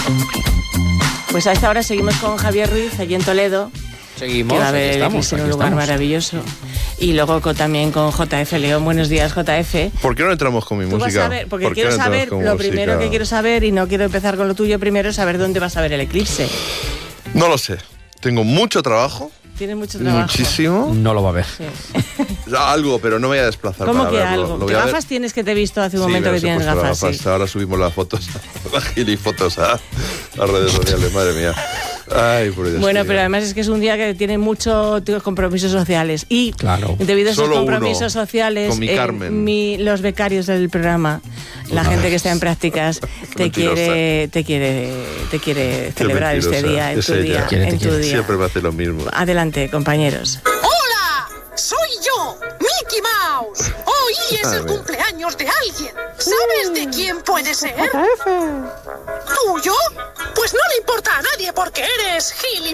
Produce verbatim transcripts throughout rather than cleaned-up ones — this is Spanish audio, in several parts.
Pues a esta hora seguimos con Javier Ruiz, allí en Toledo. Seguimos, que va a ver estamos, en un lugar estamos. maravilloso. Y luego con, también con J F León. Buenos días, J F. ¿Por qué no entramos con mi Tú música? vas a ver, porque ¿Por qué quiero no entramos saber, con lo música? primero que quiero saber, y no quiero empezar con lo tuyo primero, es saber dónde vas a ver el eclipse. No lo sé. Tengo mucho trabajo. Tienes mucho trabajo. Muchísimo. No lo va a ver. Sí. Algo, pero no me voy a desplazar ¿Cómo para que verlo. algo? Lo voy ¿Qué a ver. gafas tienes que te he visto hace un Sí, momento me que las he tienes puesto gafas? las Sí. Ahora subimos las fotos, las gilifotos a las redes sociales, madre mía. Ay, por Dios. Bueno, mío. pero además es que es un día que tiene muchos compromisos sociales. Y Claro. debido a esos Solo compromisos uno, sociales, con mi eh, Carmen. mi- los becarios del programa, la gente que está en prácticas, te Mentirosa. quiere, te quiere, te quiere celebrar este mentirosa. día, en Es tu ella. día, Quiere, te en tu quiere. día. Siempre me hace lo mismo. Adelante, compañeros. ¡Hola! ¡Soy yo, Mickey Mouse! Hoy es Madre el mía. cumpleaños de alguien. ¿Sabes de quién puede ser? ¿Tuyo? Pues no le importa a nadie porque eres gili...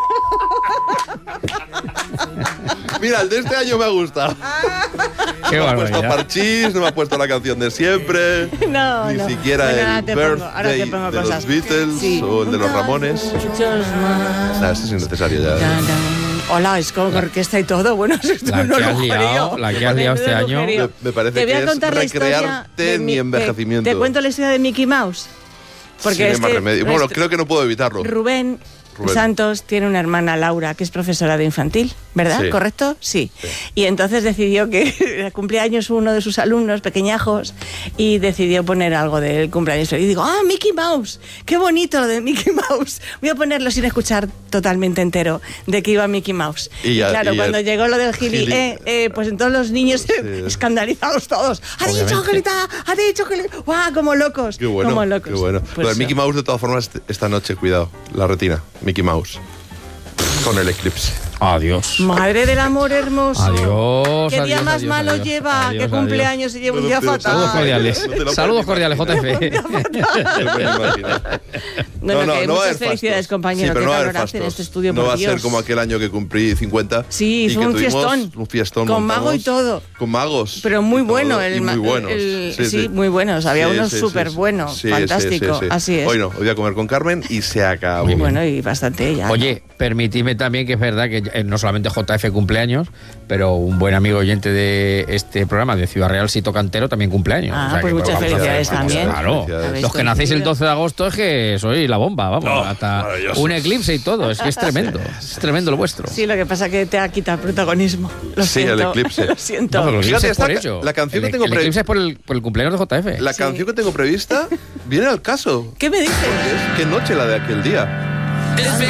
Mira, el de este año me ha gustado. Qué No me ha puesto barbaridad. Parchís, no me ha puesto la canción de siempre. No, Ni no. siquiera Bueno, ahora el te pongo- ahora birthday te pongo de cosas. los Beatles Sí. o el de los Ramones. Muchos más. Nada, esto es innecesario ya. Dan, dan. Hola, es con orquesta y todo. Bueno, eso es La un que has lujerío. liado, la que has liado este Menudo año. lujerío. Me- me parece Te voy que a es contar la historia recrearte de en mi mi- envejecimiento. Te, te cuento la historia de Mickey Mouse. Porque Sin es más que remedio. Bueno, nuestro- creo que no puedo evitarlo. Rubén, Rubén. Santos tiene una hermana, Laura, que es profesora de infantil, ¿verdad? Sí. ¿Correcto? Sí. Y entonces decidió que cumpleaños uno de sus alumnos pequeñajos y decidió poner algo del cumpleaños. Y digo, ah, Mickey Mouse, qué bonito lo de Mickey Mouse. Voy a ponerlo sin escuchar totalmente entero de que iba Mickey Mouse. Y Y, ya- claro, y cuando el- llegó lo del gili, gili- eh, eh, pues entonces los niños Sí. escandalizados todos. Ha dicho Obviamente. Angelita, ha dicho que ¡guau! Como locos. Qué bueno, como locos. qué bueno. Pues Lo de Mickey eso. Mouse, de todas formas, este- esta noche, cuidado, la retina, Mickey Mouse, con el eclipse. Adiós. Madre del amor hermoso. Adiós, ¿Qué día adiós, más adiós, malo adiós. lleva? Adiós, ¿Qué cumpleaños se lleva un No día te lo- fatal? Saludos cordiales. No te lo Saludos puedes cordiales, J F. No me puedo imaginar. Bueno, que va a muchas haber felicidades, fastos. compañero. Sí, pero Qué no va a haber calor hace en fastos. este estudio, No por va a ser Dios. como aquel año que cumplí cincuenta. Sí, y fue que un tuvimos fiestón. Un fiestón. Con montamos mago y todo. Con magos. Pero muy y todo, bueno. y El, muy ma- buenos. el- sí, muy buenos. Había Sí, unos sí, sí, súper sí. buenos. Sí, sí, Fantástico. sí, sí. Así es. Hoy no, hoy voy a comer con Carmen y se acabó. Y bueno, y bastante ya. Oye, permitidme también que es verdad que eh, no solamente J F cumpleaños, pero un buen amigo oyente de este programa de Ciudad Real, Sito Cantero, también cumpleaños. Ah, O sea pues que, muchas vamos a ver, felicidades vamos a ver, también. Claro. Felicidades. Los que nacéis el doce de agosto es que sois la bomba, vamos. Oh, hasta maravilloso. un eclipse y todo. Es que es tremendo. Es tremendo lo vuestro. Sí, lo que pasa es que te ha quitado el protagonismo. Lo Sí, el siento. eclipse. Lo siento. No, pero el eclipse Fíjate, es por esta- ello. la canción el, que tengo el pre- eclipse es por el, por el cumpleaños de J F. La Sí. canción que tengo prevista viene al caso. ¿Qué me dices? Qué noche la de aquel día.